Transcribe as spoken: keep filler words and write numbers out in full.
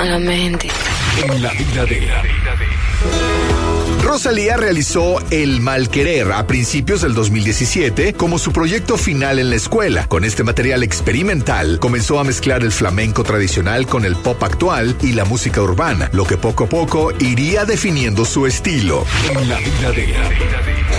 Malamente. En la vida de Rosalía realizó El Malquerer a principios del dos mil diecisiete como su proyecto final en la escuela. Con este material experimental comenzó a mezclar el flamenco tradicional con el pop actual y la música urbana, lo que poco a poco iría definiendo su estilo. En la vida de